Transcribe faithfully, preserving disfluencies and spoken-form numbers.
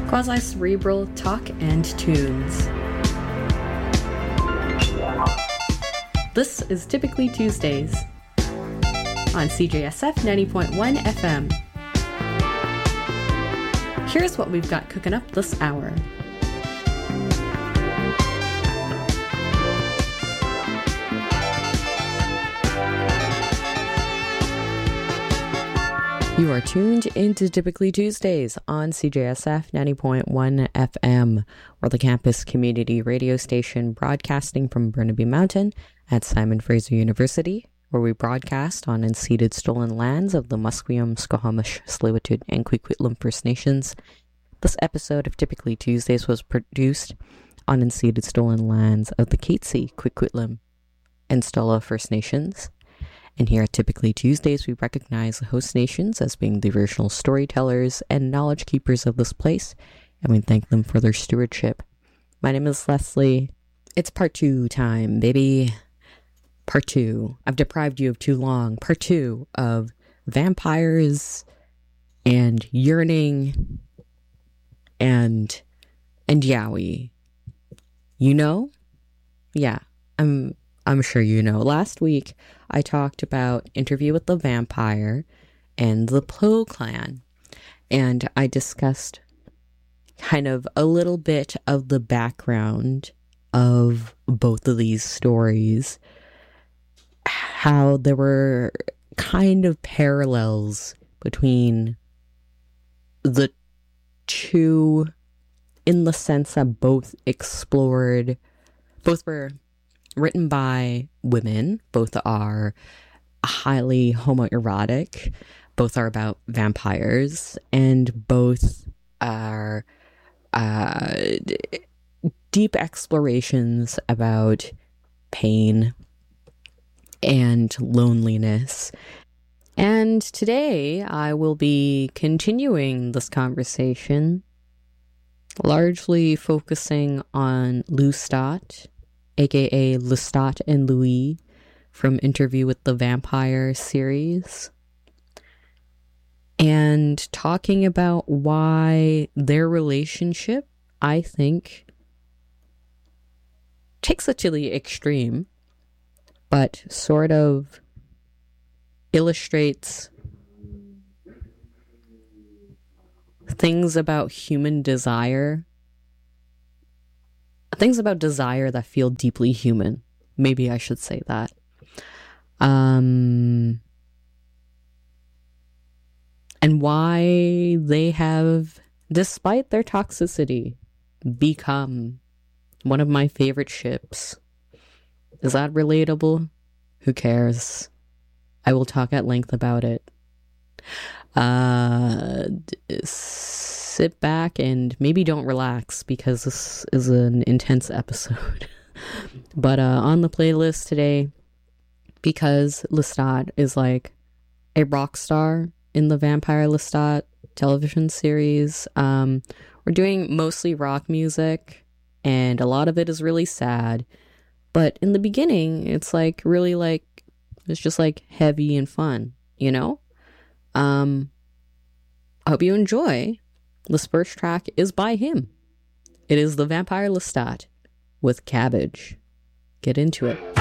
quasi-cerebral talk and tunes. This is Typically Tuesdays on C J S F ninety point one F M. Here's what we've got cooking up this hour. You are tuned into Typically Tuesdays on C J S F ninety point one F M. We're the campus community radio station broadcasting from Burnaby Mountain at Simon Fraser University, where we broadcast on unceded stolen lands of the Musqueam, Squamish, Tsleil-Waututh, and Coquitlam First Nations. This episode of Typically Tuesdays was produced on unceded stolen lands of the Katzie, Coquitlam, and Stella First Nations. And here at Typically Tuesdays, we recognize the host nations as being the original storytellers and knowledge keepers of this place, and we thank them for their stewardship. My name is Leslie. It's part two time, baby. Part two. I've deprived you of too long. Part two of vampires and yearning and and yaoi. You know? Yeah, I'm I'm sure you know. Last week, I talked about Interview with the Vampire and the Plo Clan, and I discussed kind of a little bit of the background of both of these stories, how there were kind of parallels between the two in the sense that both explored, both were written by women, both are highly homoerotic, both are about vampires, and both are uh, deep explorations about pain and loneliness. And today I will be continuing this conversation, largely focusing on Lestat, aka Lestat and Louis, from Interview with the Vampire series, and talking about why their relationship, I think, takes it to the extreme, but sort of illustrates things about human desire, things about desire that feel deeply human. Maybe I should say that. Um, and why they have, despite their toxicity, become one of my favorite ships. Is that relatable? Who cares? I will talk at length about it. Uh, sit back and maybe don't relax, because this is an intense episode. But uh, on the playlist today, because Lestat is like a rock star in the Vampire Lestat television series, um, we're doing mostly rock music, and a lot of it is really sad. But in the beginning, it's like really like, it's just like heavy and fun, you know? Um, I hope you enjoy. This first track is by him. It is the Vampire Lestat with Cabbage. Get into it.